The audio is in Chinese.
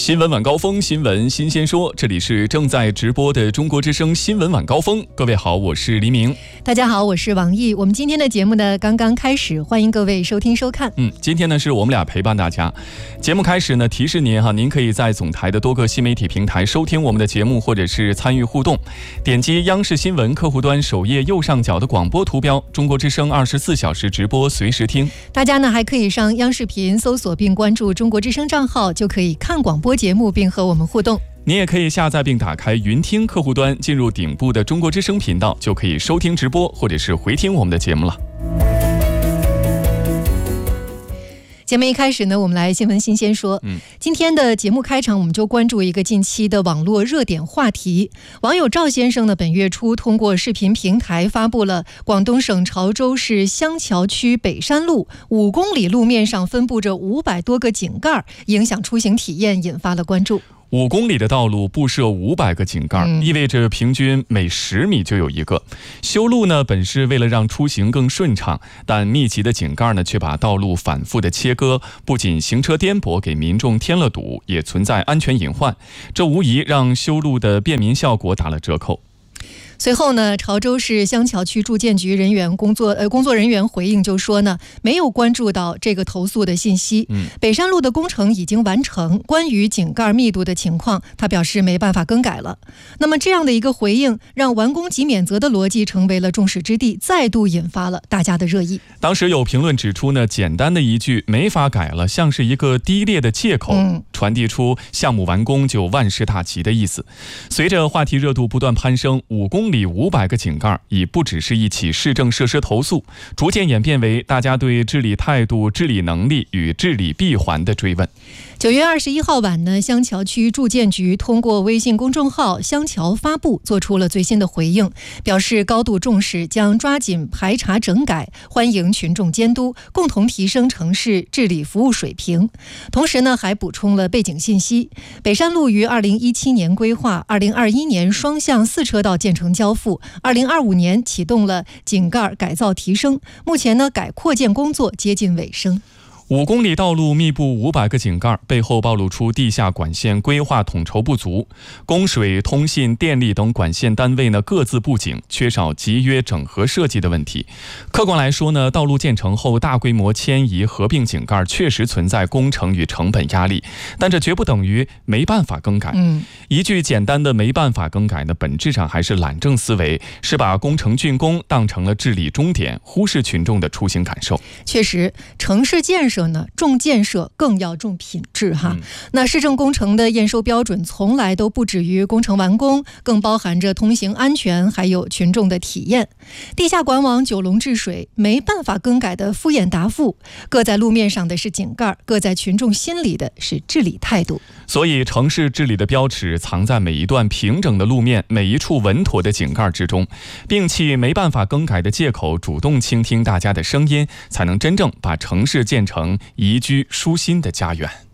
新闻晚高峰，新闻新鲜说，这里是正在直播的中国之声新闻晚高峰。各位好，我是黎明。 大家好，我是王毅。我们今天的节目呢刚刚开始，欢迎各位收听收看。 今天呢是我们俩陪伴大家。节目开始呢，提示您您可以在总台的多个新媒体平台收听我们的节目，或者是参与互动。点击央视新闻客户端首页右上角的广播图标，中国之声24小时直播，随时听。 大家呢还可以上央视频搜索并关注中国之声账号，就可以看广播节目并和我们互动。 你也可以下载并打开云听客户端，进入顶部的中国之声频道，就可以收听直播或者是回听我们的节目了。 节目一开始呢，我们来新闻新鲜说。今天的节目开场，我们就关注一个近期的网络热点话题。网友赵先生呢，本月初通过视频平台发布了广东省潮州市香桥区北山路5公里路面上分布着500多个井盖，影响出行体验，引发了关注。 5公里的道路布设500个井盖，意味着平均每10米就有一个。修路呢，本是为了让出行更顺畅，但密集的井盖呢，却把道路反复的切割，不仅行车颠簸，给民众添了堵，也存在安全隐患。这无疑让修路的便民效果打了折扣。 随后呢，潮州市香桥区住建局工作人员回应就说呢，没有关注到这个投诉的信息。北山路的工程已经完成，关于井盖密度的情况，他表示没办法更改了。那么这样的一个回应，让完工即免责的逻辑成为了众矢之的，再度引发了大家的热议。 当时有评论指出呢，简单的一句没法改了，像是一个低劣的借口，传递出项目完工就万事大吉的意思。随着话题热度不断攀升，5公里500个井盖已不只是一起市政设施投诉，逐渐演变为大家对治理态度、治理能力与治理闭环的追问。 9月21号晚呢，香桥区住建局通过微信公众号香桥发布做出了最新的回应，表示高度重视，将抓紧排查整改，欢迎群众监督，共同提升城市治理服务水平。同时呢，还补充了背景信息，北山路于2017年规划，2021年双向4车道建成交付，2025年启动了井盖改造提升，目前呢改扩建工作接近尾声。 5公里道路密布500个井盖，背后暴露出地下管线规划统筹不足，供水、通信、电力等管线单位呢各自布井，缺少集约整合设计的问题。客观来说呢，道路建成后大规模迁移合并井盖确实存在工程与成本压力，但这绝不等于没办法更改。一句简单的没办法更改呢，本质上还是懒政思维，是把工程竣工当成了治理终点，忽视群众的出行感受。 确实，城市建设呢，重建设更要重品质哈。那市政工程的验收标准从来都不止于工程完工，更包含着通行安全，还有群众的体验。地下管网九龙治水，没办法更改的敷衍答复，搁在路面上的是井盖，搁在群众心里的是治理态度。 所以城市治理的标尺藏在每一段平整的路面，每一处稳妥的井盖之中。摒弃没办法更改的借口，主动倾听大家的声音，才能真正把城市建成宜居舒心的家园。